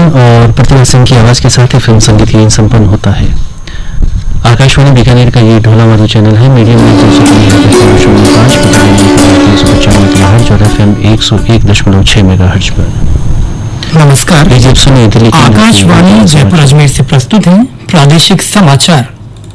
और प्रतिभा सिंह की आवाज के साथ ही फिल्म संगीत यहीं संपन्न होता है। आकाशवाणी बीकानेर का ये ढोला मधु चैनल है। मीडियम में 305 395 और FM 101.6 मेगाहर्ट्ज पर। नमस्कार, आकाशवाणी जयपुर अजमेर से प्रस्तुत है प्रादेशिक समाचार।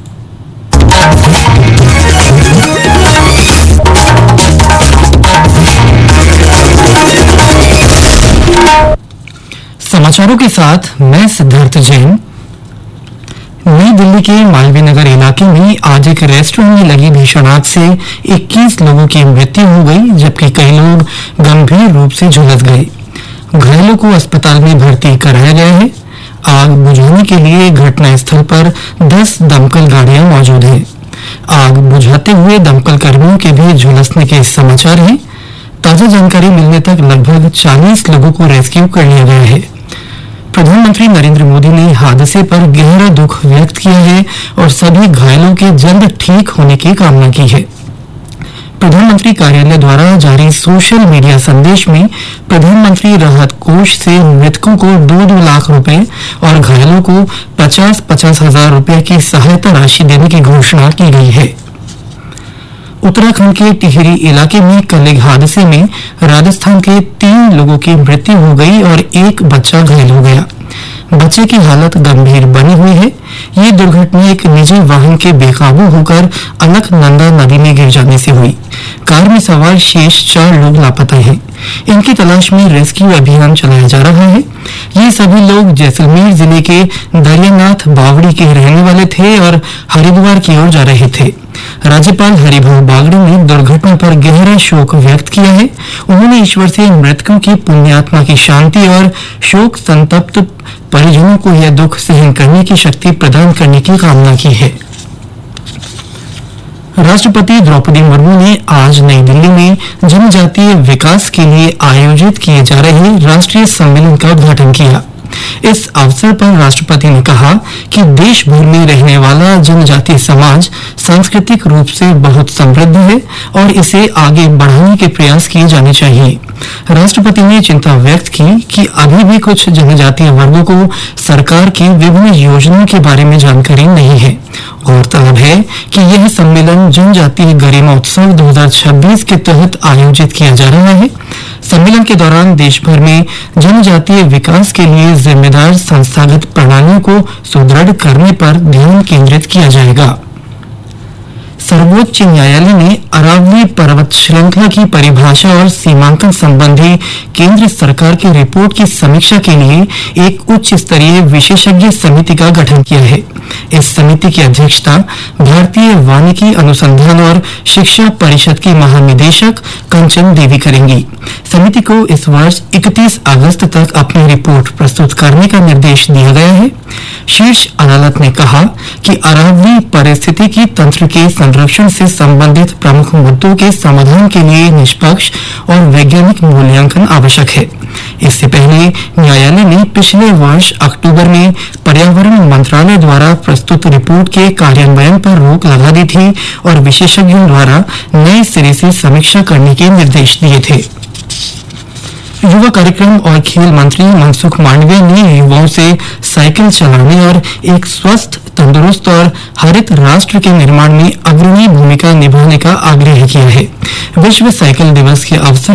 समाचारों के साथ मैं सिद्धार्थ जैन। नई दिल्ली के मालवीय नगर इलाके में आज एक रेस्टोरेंट में लगी भीषण आग से 21 लोगों की मृत्यु हो गई, जबकि कई लोग गंभीर रूप से झुलस गए। घायलों को अस्पताल में भर्ती कराया गया है। आग बुझाने के लिए घटनास्थल पर 10 दमकल गाड़ियां मौजूद हैं। आग बुझाते हुए दमकल कर्मियों के भी झुलसने के समाचार हैं। ताजा जानकारी मिलने तक लगभग 40 लोगों को रेस्क्यू कर लिया गया है। प्रधानमंत्री नरेंद्र मोदी ने हादसे पर गहरा दुख व्यक्त किया है और सभी घायलों के जल्द ठीक होने की कामना की है। प्रधानमंत्री कार्यालय द्वारा जारी सोशल मीडिया संदेश में प्रधानमंत्री राहत कोष से मृतकों को 2-2 लाख रुपए और घायलों को 50-50 हजार रुपए की सहायता राशि देने की घोषणा की गई है। उत्तराखंड के टिहरी इलाके में कल एक हादसे में राजस्थान के 3 लोगों की मृत्यु हो गई और एक बच्चा घायल हो गया। बच्चे की हालत गंभीर बनी हुई है। ये दुर्घटना एक निजी वाहन के बेकाबू होकर अलकनंदा नदी में गिर जाने से हुई। कार में सवार शेष 4 लोग लापता हैं। इनकी तलाश में रेस्क्यू अभियान चलाया जा रहा है। ये सभी लोग जैसलमेर जिले के दरियानाथ बावड़ी के रहने वाले थे और हरिद्वार की ओर जा रहे थे। राज्यपाल हरिभाऊ बागड़ी ने दुर्घटना पर गहरा शोक व्यक्त किया है। उन्होंने ईश्वर से मृतकों की पुण्यात्मा की शांति और शोक संतप्त परिजनों को यह दुख सहन करने की शक्ति प्रदान करने की कामना की है। राष्ट्रपति द्रौपदी मुर्मू ने आज नई दिल्ली में जनजातीय विकास के लिए आयोजित किए जा रहे राष्ट्रीय सम्मेलन का उद्घाटन किया। इस अवसर पर राष्ट्रपति ने कहा कि देश भर में रहने वाला जनजातीय समाज सांस्कृतिक रूप से बहुत समृद्ध है और इसे आगे बढ़ाने के प्रयास किए जाने चाहिए। राष्ट्रपति ने चिंता व्यक्त की कि अभी भी कुछ जनजातीय वर्गों को सरकार की विभिन्न योजनाओं के बारे में जानकारी नहीं है। गौरतलब है कि यह सम्मेलन जनजातीय गरिमा उत्सव 2026 के तहत आयोजित किया जा रहा है। सम्मेलन के दौरान देश भर में जनजातीय विकास के लिए जिम्मेदार संस्थागत प्रणालियों को सुदृढ़ करने पर ध्यान केंद्रित किया जाएगा। सर्वोच्च न्यायालय ने अरावली पर्वत श्रृंखला की परिभाषा और सीमांकन संबंधी केंद्र सरकार की रिपोर्ट की समीक्षा के लिए एक उच्च स्तरीय विशेषज्ञ समिति का गठन किया है। इस समिति की अध्यक्षता भारतीय वानिकी अनुसंधान और शिक्षा परिषद की महानिदेशक कंचन देवी करेंगी। समिति को इस वर्ष 31 अगस्त तक अपनी रिपोर्ट प्रस्तुत करने का निर्देश दिया गया है। शीर्ष अदालत ने कहा कि अरावली पारिस्थितिकी तंत्र के संरक्षण से संबंधित प्रमुख मुद्दों के समाधान के लिए निष्पक्ष और वैज्ञानिक मूल्यांकन आवश्यक है। इससे पहले न्यायालय ने पिछले वर्ष अक्टूबर में पर्यावरण मंत्रालय द्वारा प्रस्तुत रिपोर्ट के कार्यान्वयन पर रोक लगा दी थी और विशेषज्ञों द्वारा नए सिरे से समीक्षा करने के निर्देश दिए थे। युवा कार्यक्रम और खेल मंत्री मनसुख मांडविया ने युवाओं से साइकिल चलाने और एक स्वस्थ, तंदुरुस्त और हरित राष्ट्र के निर्माण में अग्रणी भूमिका निभाने का आग्रह किया है। विश्व साइकिल दिवस के अवसर